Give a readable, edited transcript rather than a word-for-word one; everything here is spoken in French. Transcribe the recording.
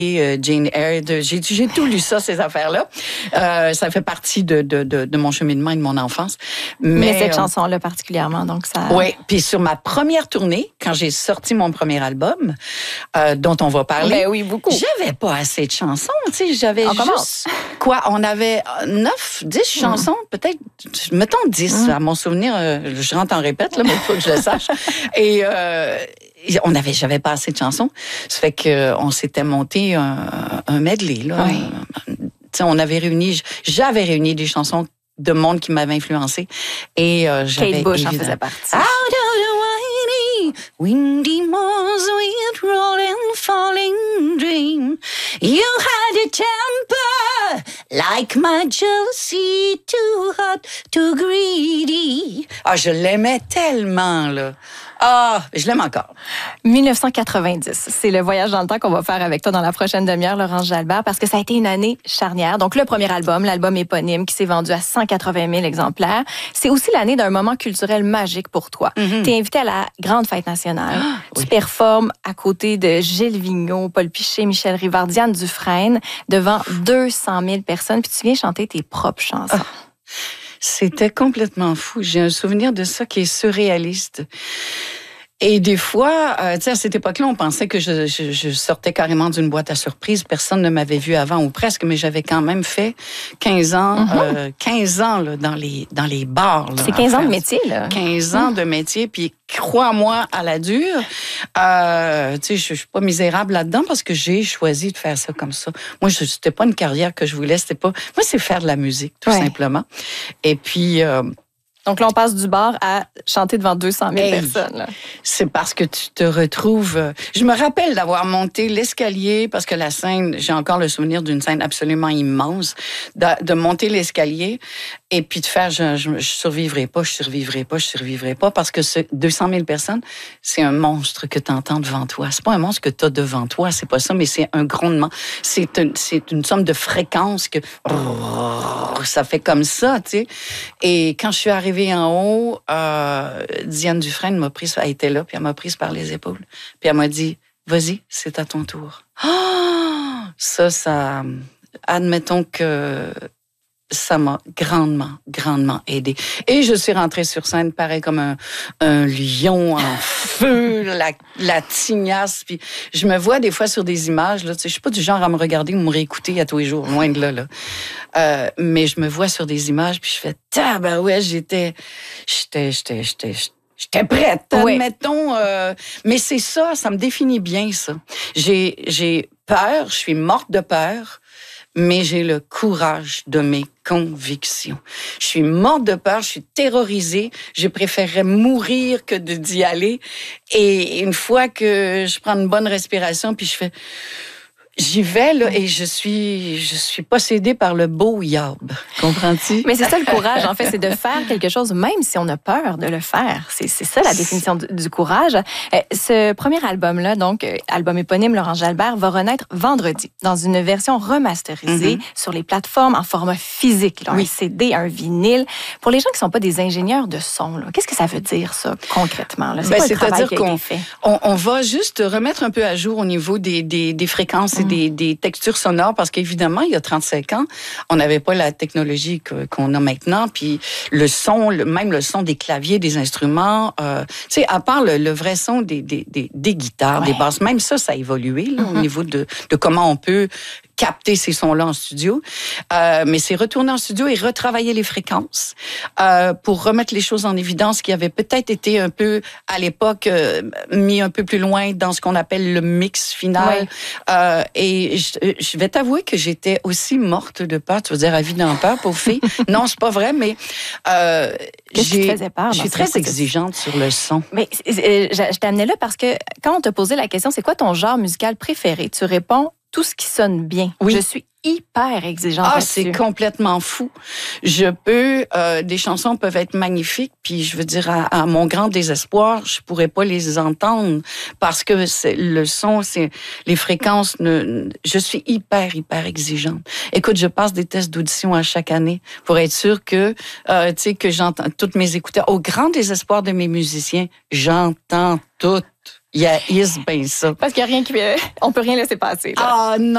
Jane Eyre, j'ai tout lu ça, ces affaires-là. Ça fait partie de mon cheminement et de mon enfance. Mais cette chanson-là particulièrement, donc ça... Oui, puis sur ma première tournée, quand j'ai sorti mon premier album, dont on va parler... Ben oui, beaucoup. J'avais pas assez de chansons, tu sais, j'avais juste... Quoi, on avait 9, 10 chansons, peut-être, mettons 10, à mon souvenir, je rentre en répète, là, mais il faut que je le sache. Et... j'avais pas assez de chansons. Ça fait qu'on s'était monté un medley, là. Oui. J'avais réuni des chansons de monde qui m'avaient influencé. Et j'avais... Kate Bush en faisait partie. Out of the windy moors with rolling, falling dream. You had a temper like my jealousy, too hot, too greedy. Ah, je l'aimais tellement, là. Ah, je l'aime encore. 1990, c'est le voyage dans le temps qu'on va faire avec toi dans la prochaine demi-heure, Laurence Jalbert, parce que ça a été une année charnière. Donc, le premier album, l'album éponyme, qui s'est vendu à 180 000 exemplaires. C'est aussi l'année d'un moment culturel magique pour toi. Mm-hmm. Tu es invité à la Grande Fête nationale. Tu performes à côté de Gilles Vigneault, Paul Piché, Michel Rivard, Diane Dufresne, devant 200 000 personnes. Puis tu viens chanter tes propres chansons. C'était complètement fou. J'ai un souvenir de ça qui est surréaliste. Et des fois, tu sais, à cette époque-là, on pensait que je sortais carrément d'une boîte à surprise. Personne ne m'avait vu avant, ou presque, mais j'avais quand même fait 15 ans, 15 ans là, dans les bars. Là, c'est 15 ans de métier, là. 15 ans de métier, puis crois-moi, à la dure, tu sais, je suis pas misérable là-dedans parce que j'ai choisi de faire ça comme ça. Moi, c'était pas une carrière que je voulais, c'était pas... Moi, c'est faire de la musique, tout simplement. Et puis... Donc là, on passe du bar à chanter devant 200 000 personnes. Là. C'est parce que tu te retrouves... Je me rappelle d'avoir monté l'escalier, parce que la scène, j'ai encore le souvenir d'une scène absolument immense, de monter l'escalier et puis de faire, je survivrai pas, parce que 200 000 personnes, c'est un monstre que tu entends devant toi. C'est pas un monstre que tu as devant toi, c'est pas ça, mais c'est un grondement. C'est une somme de fréquences que... Ça fait comme ça, tu sais. Et quand je suis arrivée en haut, Diane Dufresne m'a prise, elle était là, puis elle m'a prise par les épaules. Puis elle m'a dit, vas-y, c'est à ton tour. Oh! Ça, admettons que ça m'a grandement aidée. Et je suis rentrée sur scène, pareil comme un lion en feu, la tignasse. Puis je me vois des fois sur des images, là, tu sais, je suis pas du genre à me regarder ou me réécouter à tous les jours, loin de là. Mais je me vois sur des images, puis je fais, ouais, j'étais prête, admettons. Mais c'est ça me définit bien, ça. J'ai peur, je suis morte de peur, mais j'ai le courage de mes convictions. Je suis morte de peur, je suis terrorisée. Je préférerais mourir que d'y aller. Et une fois que je prends une bonne respiration, puis je fais... J'y vais, là, et je suis possédée par le beau yab. Comprends-tu? Mais c'est ça le courage, en fait, c'est de faire quelque chose, même si on a peur de le faire. C'est ça la définition du courage. Ce premier album-là, donc, album éponyme, Laurence Jalbert, va renaître vendredi, dans une version remasterisée sur les plateformes en format physique, là, un CD, un vinyle. Pour les gens qui ne sont pas des ingénieurs de son, là, qu'est-ce que ça veut dire, ça, concrètement? Là? C'est quoi le travail qui a été fait? On va juste remettre un peu à jour au niveau des fréquences et des textures sonores, parce qu'évidemment, il y a 35 ans, on n'avait pas la technologie qu'on a maintenant, puis le son, même le son des claviers, des instruments, tu sais, à part le vrai son des guitares, des basses, même ça a évolué là, au niveau de comment on peut capter ces sons-là en studio. Mais c'est retourner en studio et retravailler les fréquences pour remettre les choses en évidence qui avaient peut-être été un peu, à l'époque, mis un peu plus loin dans ce qu'on appelle le mix final. Et je vais t'avouer que j'étais aussi morte de peur. Tu veux dire, à vie d'en peur, pauvre fille. Non, c'est pas vrai, mais qu'est-ce qui te faisait peur? Je suis très exigeante sur le son. Mais je t'amenais là parce que quand on te posait la question, c'est quoi ton genre musical préféré? Tu réponds tout ce qui sonne bien. Oui. Je suis hyper exigeante. C'est complètement fou. Des chansons peuvent être magnifiques, puis je veux dire, à mon grand désespoir, je pourrais pas les entendre parce que le son, les fréquences, je suis hyper exigeante. Écoute, je passe des tests d'audition à chaque année pour être sûre que, tu sais, que j'entends toutes mes écouteurs. Au grand désespoir de mes musiciens, j'entends tout. Il y a bien ça. Parce qu'il y a rien on peut rien laisser passer. Là. Ah non.